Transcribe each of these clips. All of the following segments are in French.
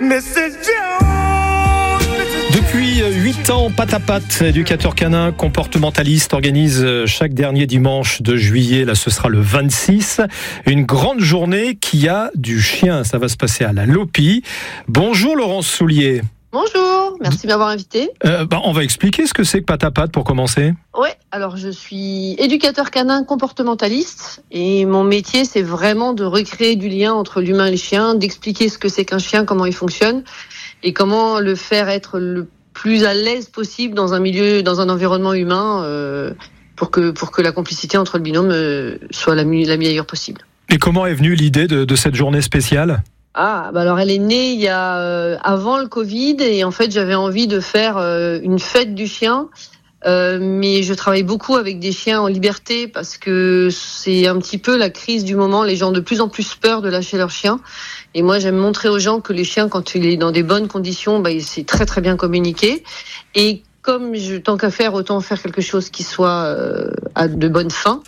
Depuis 8 ans, Pat à Pat, éducateur canin comportementaliste, organise chaque dernier dimanche de juillet, là ce sera le 26, une grande journée qui a du chien. Ça va se passer à la Lopi. Bonjour Laurence Soulier. Bonjour, merci de m'avoir invité. On va expliquer ce que c'est que Pat à Pat pour commencer. Ouais, alors je suis éducateur canin comportementaliste et mon métier c'est vraiment de recréer du lien entre l'humain et le chien, d'expliquer ce que c'est qu'un chien, comment il fonctionne et comment le faire être le plus à l'aise possible dans un milieu, dans un environnement humain pour que la complicité entre le binôme soit la meilleure possible. Et comment est venue l'idée de cette journée spéciale ? Alors elle est née il y a avant le Covid et en fait j'avais envie de faire une fête du chien, mais je travaille beaucoup avec des chiens en liberté parce que c'est un petit peu la crise du moment. Les gens ont de plus en plus peur de lâcher leur chien et moi j'aime montrer aux gens que les chiens, quand il est dans des bonnes conditions, il sait très très bien communiquer. Et comme tant qu'à faire, autant faire quelque chose qui soit à de bonnes fins.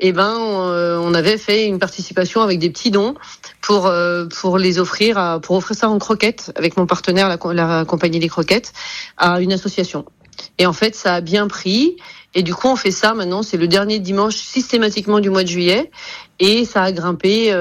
On avait fait une participation avec des petits dons pour les offrir pour offrir ça en croquettes avec mon partenaire, la compagnie des croquettes, à une association. Et en fait, ça a bien pris. Et du coup, on fait ça maintenant. C'est le dernier dimanche systématiquement du mois de juillet. Et ça a grimpé,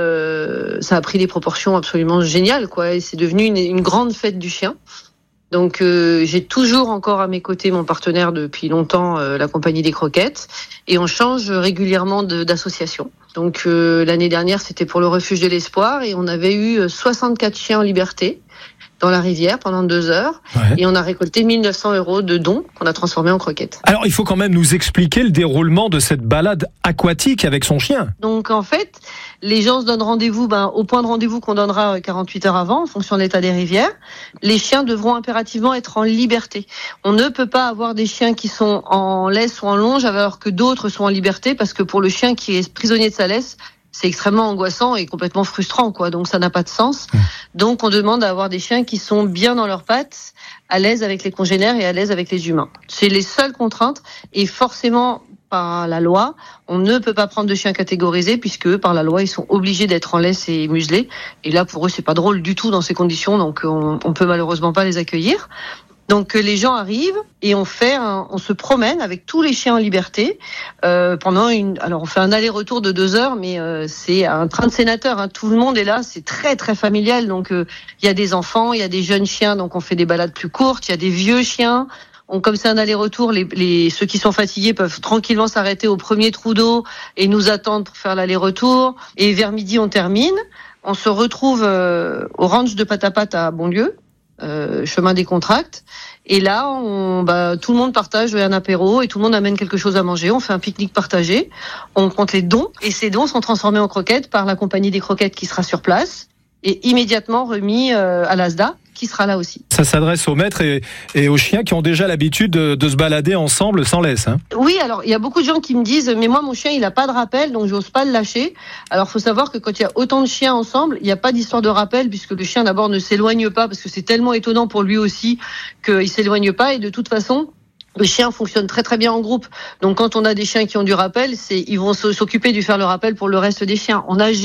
ça a pris des proportions absolument géniales, quoi. Et c'est devenu une grande fête du chien. Donc j'ai toujours encore à mes côtés mon partenaire depuis longtemps, la compagnie des croquettes, et on change régulièrement d'association. Donc l'année dernière c'était pour le refuge de l'espoir et on avait eu 64 chiens en liberté dans la rivière pendant 2 heures, et on a récolté 1 900 € de dons qu'on a transformés en croquettes. Alors il faut quand même nous expliquer le déroulement de cette balade aquatique avec son chien. Donc en fait, les gens se donnent rendez-vous au point de rendez-vous qu'on donnera 48 heures avant en fonction de l'état des rivières. Les chiens devront impérativement être en liberté. On ne peut pas avoir des chiens qui sont en laisse ou en longe alors que d'autres sont en liberté, parce que pour le chien qui est prisonnier de sa laisse, c'est extrêmement angoissant et complètement frustrant, quoi. Donc ça n'a pas de sens. Donc on demande à avoir des chiens qui sont bien dans leurs pattes, à l'aise avec les congénères et à l'aise avec les humains. C'est les seules contraintes, et forcément par la loi, on ne peut pas prendre de chiens catégorisés puisque par la loi ils sont obligés d'être en laisse et muselés. Et là pour eux c'est pas drôle du tout dans ces conditions, donc on peut malheureusement pas les accueillir. Donc les gens arrivent et on se promène avec tous les chiens en liberté alors on fait un aller-retour de 2 heures, mais c'est un train de sénateur, hein. Tout le monde est là, c'est très très familial. Donc il y a des enfants, il y a des jeunes chiens, donc on fait des balades plus courtes. Il y a des vieux chiens. Comme c'est un aller-retour, ceux qui sont fatigués peuvent tranquillement s'arrêter au premier trou d'eau et nous attendre pour faire l'aller-retour. Et vers midi on termine. On se retrouve au ranch de Pat à Pat à Bonlieu. Chemin des Contractes, et là tout le monde partage un apéro et tout le monde amène quelque chose à manger. On fait un pique-nique partagé, on compte les dons et ces dons sont transformés en croquettes par la compagnie des croquettes qui sera sur place et immédiatement remis à l'ASDA qui sera là aussi. Ça s'adresse aux maîtres et aux chiens qui ont déjà l'habitude de se balader ensemble sans laisse, hein. Oui, alors il y a beaucoup de gens qui me disent mais moi mon chien il a pas de rappel donc j'ose pas le lâcher. Alors faut savoir que quand il y a autant de chiens ensemble, il n'y a pas d'histoire de rappel puisque le chien d'abord ne s'éloigne pas parce que c'est tellement étonnant pour lui aussi qu'il s'éloigne pas, et de toute façon le chien fonctionne très très bien en groupe. Donc quand on a des chiens qui ont du rappel, ils vont s'occuper de faire le rappel pour le reste des chiens.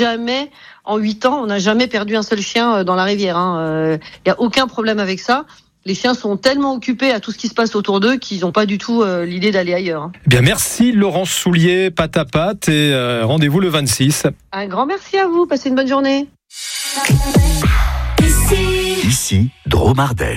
En 8 ans, on n'a jamais perdu un seul chien dans la rivière, hein. Y a aucun problème avec ça. Les chiens sont tellement occupés à tout ce qui se passe autour d'eux qu'ils n'ont pas du tout l'idée d'aller ailleurs, hein. Bien, merci Laurence Soulier, Pat à Pat, et rendez-vous le 26. Un grand merci à vous, passez une bonne journée. Ici, Dromardèche.